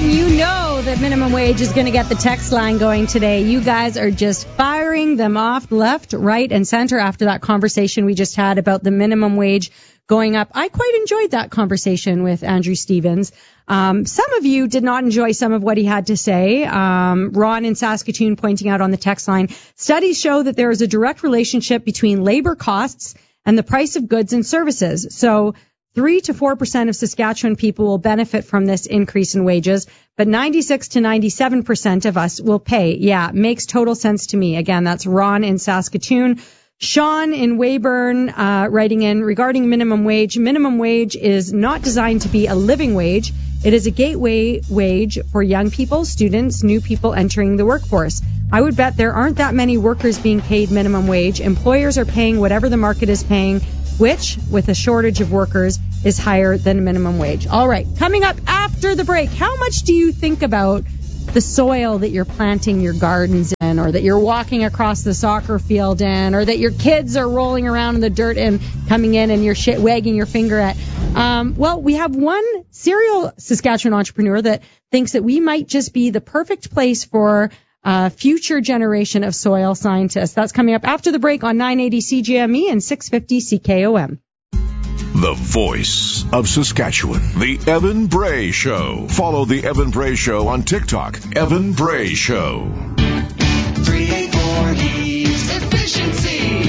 you know that minimum wage is going to get the text line going today. You guys are just firing them off left, right, and center after that conversation we just had about the minimum wage going up. I quite enjoyed that conversation with Andrew Stevens. Some of you did not enjoy some of what he had to say. Ron in Saskatoon pointing out on the text line, studies show that there is a direct relationship between labor costs and the price of goods and services. So 3 to 4% of Saskatchewan people will benefit from this increase in wages, but 96 to 97% of us will pay. Yeah, makes total sense to me. Again, that's Ron in Saskatoon. Sean in Weyburn writing in regarding minimum wage. Minimum wage is not designed to be a living wage. It is a gateway wage for young people, students, new people entering the workforce. I would bet there aren't that many workers being paid minimum wage. Employers are paying whatever the market is paying, which, with a shortage of workers, is higher than minimum wage. All right, coming up after the break, how much do you think about the soil that you're planting your gardens in, or that you're walking across the soccer field in, or that your kids are rolling around in the dirt and coming in and you're wagging your finger at? Well, we have one serial Saskatchewan entrepreneur that thinks that we might just be the perfect place for a future generation of soil scientists. That's coming up after the break on 980 CJME and 650 CKOM. The voice of Saskatchewan, the Evan Bray Show. Follow the Evan Bray Show on TikTok. Evan Bray Show. 384 Heat Efficiency.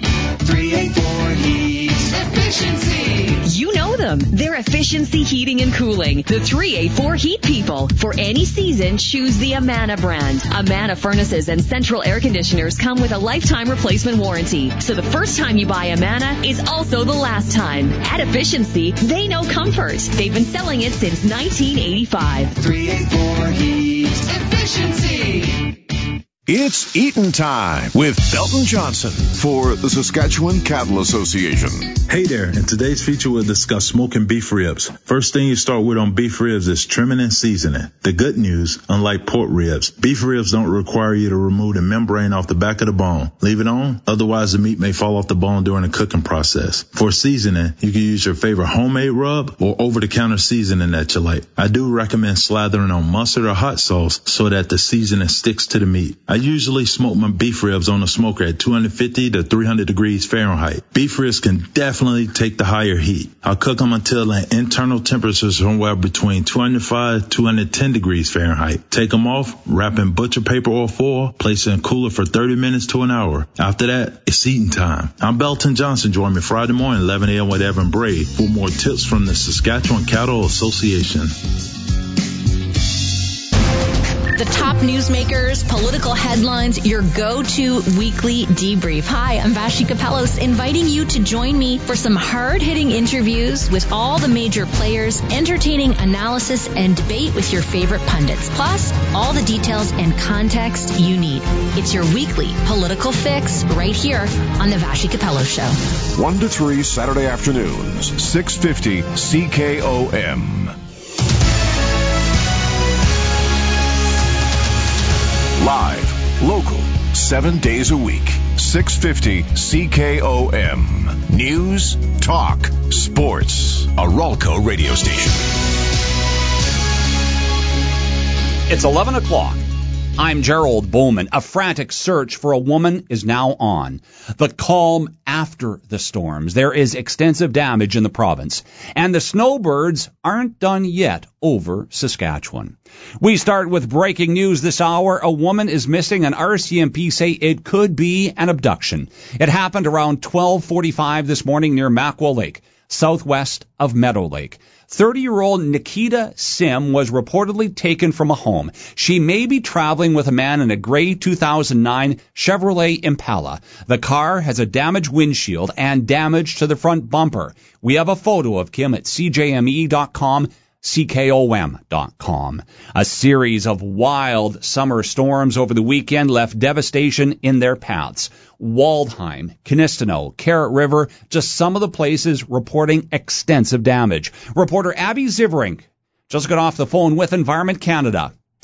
384 Heat Efficiency. You know them. They're Efficiency Heating and Cooling. The 384 Heat People. For any season, choose the Amana brand. Amana furnaces and central air conditioners come with a lifetime replacement warranty. So the first time you buy Amana is also the last time. At Efficiency, they know comfort. They've been selling it since 1985. 384 Heat Efficiency. It's Eatin' Time with Belton Johnson for the Saskatchewan Cattle Association. Hey there, in today's feature we'll discuss smoking beef ribs. First thing you start with on beef ribs is trimming and seasoning. The good news, unlike pork ribs, beef ribs don't require you to remove the membrane off the back of the bone. Leave it on, otherwise the meat may fall off the bone during the cooking process. For seasoning, you can use your favorite homemade rub or over-the-counter seasoning that you like. I do recommend slathering on mustard or hot sauce so that the seasoning sticks to the meat. I usually smoke my beef ribs on the smoker at 250 to 300 degrees Fahrenheit. Beef ribs can definitely take the higher heat. I'll cook them until an internal temperature is somewhere between 205 to 210 degrees Fahrenheit. Take them off, wrap in butcher paper or foil, place it in cooler for 30 minutes to an hour. After that, it's eating time. I'm Belton Johnson. Join me Friday morning, 11 a.m. with Evan Bray for more tips from the Saskatchewan Cattle Association. The top newsmakers, political headlines, your go-to weekly debrief. Hi, I'm Vashi Kapelos, inviting you to join me for some hard-hitting interviews with all the major players, entertaining analysis and debate with your favorite pundits, plus all the details and context you need. It's your weekly political fix right here on the Vashi Kapelos Show. 1 to 3 Saturday afternoons, 650 CKOM. Live, local, 7 days a week, 650 CKOM. News, talk, sports. A Ralco radio station. It's 11 o'clock. I'm Gerald Bowman. A frantic search for a woman is now on. The calm after the storms. There is extensive damage in the province, and the snowbirds aren't done yet over Saskatchewan. We start with breaking news this hour. A woman is missing, and RCMP say it could be an abduction. It happened around 12:45 this morning near Makwa Lake, southwest of Meadow Lake. 30-year-old Nikita Sim was reportedly taken from a home. She may be traveling with a man in a gray 2009 Chevrolet Impala. The car has a damaged windshield and damage to the front bumper. We have a photo of Kim at CJME.com. CKOM.com. A series of wild summer storms over the weekend left devastation in their paths. Waldheim, Canistino, Carrot River, just some of the places reporting extensive damage. Reporter Abby Ziverink just got off the phone with Environment Canada.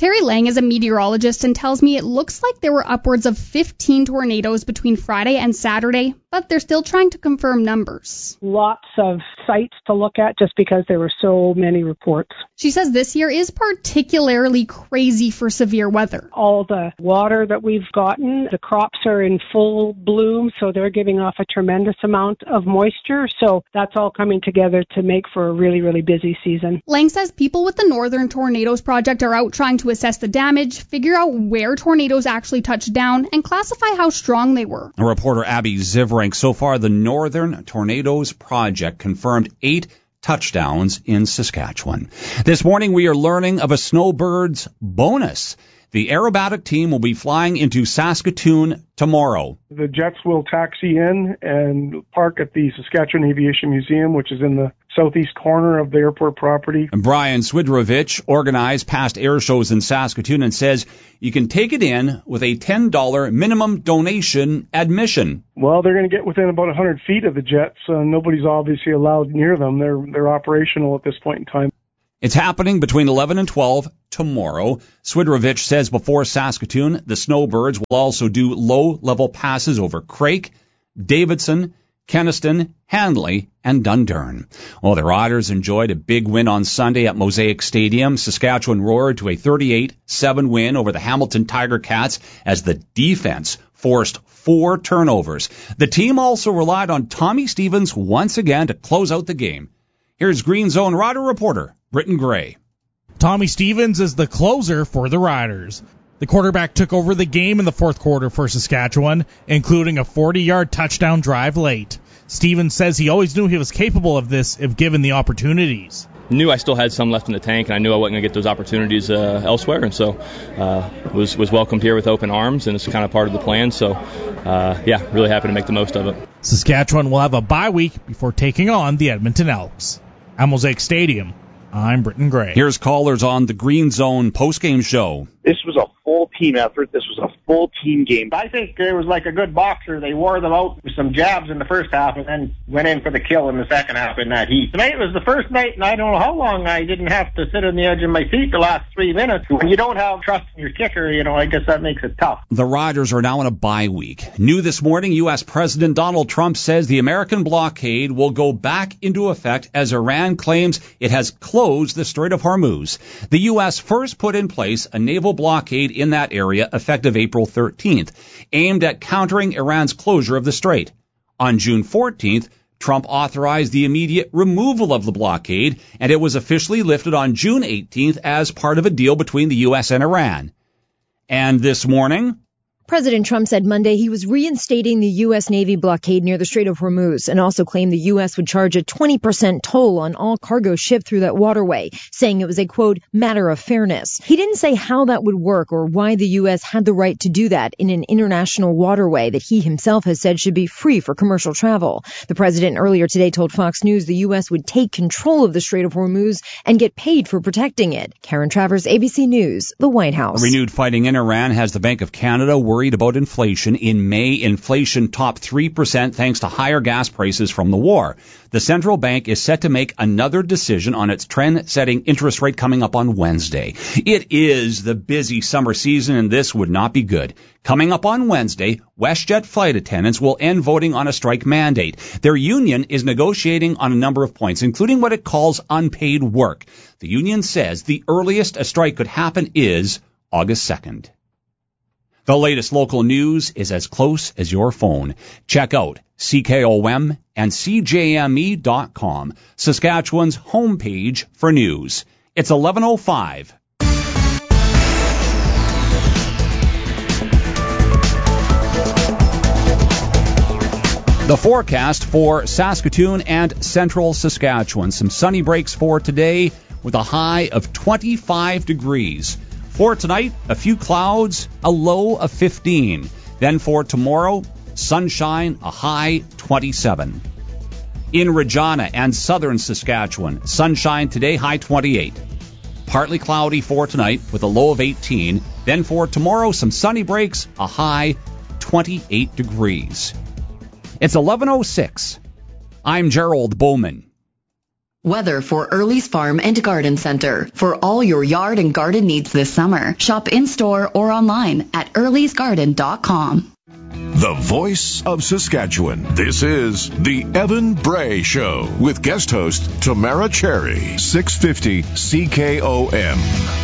Terry Lang is a meteorologist and tells me it looks like there were upwards of 15 tornadoes between Friday and Saturday, but they're still trying to confirm numbers. Lots of sites to look at just because there were so many reports. She says this year is particularly crazy for severe weather. All the water that we've gotten, the crops are in full bloom, so they're giving off a tremendous amount of moisture. So that's all coming together to make for a really, really busy season. Lang says people with the Northern Tornadoes Project are out trying to assess the damage, figure out where tornadoes actually touched down, and classify how strong they were. Reporter Abby Zivrink. So far, the Northern Tornadoes Project confirmed 8 touchdowns in Saskatchewan. This morning, we are learning of a snowbird's bonus. The aerobatic team will be flying into Saskatoon tomorrow. The jets will taxi in and park at the Saskatchewan Aviation Museum, which is in the southeast corner of the airport property. And Brian Swidrovich organized past air shows in Saskatoon and says you can take it in with a $10 minimum donation admission. Well, they're going to get within about 100 feet of the jets. Nobody's obviously allowed near them. They're operational at this point in time. It's happening between 11 and 12 tomorrow. Swidrovich says before Saskatoon, the snowbirds will also do low-level passes over Craik, Davidson, Kenaston, Handley, and Dundurn. Well, the Riders enjoyed a big win on Sunday at Mosaic Stadium. Saskatchewan roared to a 38-7 win over the Hamilton Tiger Cats as the defense forced 4 turnovers. The team also relied on Tommy Stevens once again to close out the game. Here's Green Zone Rider reporter Britton Gray. Tommy Stevens is the closer for the Riders. The quarterback took over the game in the fourth quarter for Saskatchewan, including a 40-yard touchdown drive late. Stevens says he always knew he was capable of this if given the opportunities. Knew I still had some left in the tank, and I knew I wasn't going to get those opportunities elsewhere, and so was welcomed here with open arms, and it's kind of part of the plan. So, really happy to make the most of it. Saskatchewan will have a bye week before taking on the Edmonton Elks. At Mosaic Stadium, I'm Britton Gray. Here's callers on the Green Zone postgame show. This was a full team effort. This was a full team game. I think it was like a good boxer. They wore them out with some jabs in the first half and then went in for the kill in the second half in that heat. Tonight was the first night, and I don't know how long I didn't have to sit on the edge of my seat the last 3 minutes. When you don't have trust in your kicker, I guess that makes it tough. The Riders are now in a bye week. New this morning, U.S. President Donald Trump says the American blockade will go back into effect as Iran claims it has closed the Strait of Hormuz. The U.S. first put in place a naval blockade in that area effective April 13th, aimed at countering Iran's closure of the strait. On June 14th, Trump authorized the immediate removal of the blockade, and it was officially lifted on June 18th as part of a deal between the U.S. and Iran. And this morning, President Trump said Monday he was reinstating the U.S. Navy blockade near the Strait of Hormuz and also claimed the U.S. would charge a 20% toll on all cargo shipped through that waterway, saying it was a, quote, matter of fairness. He didn't say how that would work or why the U.S. had the right to do that in an international waterway that he himself has said should be free for commercial travel. The president earlier today told Fox News the U.S. would take control of the Strait of Hormuz and get paid for protecting it. Karen Travers, ABC News, the White House. Renewed fighting in Iran has the Bank of Canada worried about inflation. In May, inflation topped 3% thanks to higher gas prices from the war. The central bank is set to make another decision on its trend-setting interest rate coming up on Wednesday. It is the busy summer season, and this would not be good. Coming up on Wednesday, WestJet flight attendants will end voting on a strike mandate. Their union is negotiating on a number of points, including what it calls unpaid work. The union says the earliest a strike could happen is August 2nd. The latest local news is as close as your phone. Check out CKOM and CJME.com, Saskatchewan's homepage for news. It's 11:05. The forecast for Saskatoon and central Saskatchewan. Some sunny breaks for today with a high of 25 degrees. For tonight, a few clouds, a low of 15. Then for tomorrow, sunshine, a high 27. In Regina and southern Saskatchewan, sunshine today, high 28. Partly cloudy for tonight with a low of 18. Then for tomorrow, some sunny breaks, a high 28 degrees. It's 11:06. I'm Gerald Bowman. Weather for Early's Farm and Garden Center. For all your yard and garden needs this summer, shop in-store or online at earlysgarden.com. The voice of Saskatchewan. This is the Evan Bray Show with guest host Tamara Cherry, 650 CKOM.